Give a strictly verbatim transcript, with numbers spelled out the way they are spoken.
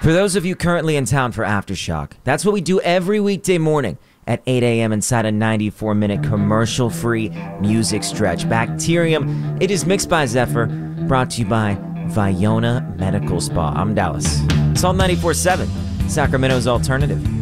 For those of you currently in town for Aftershock, that's what we do every weekday morning at eight a m inside a ninety-four minute commercial-free music stretch. Bacterium, it is mixed by Zephyr, brought to you by Viona Medical Spa. I'm Dallas. Salt ninety-four point seven, Sacramento's alternative.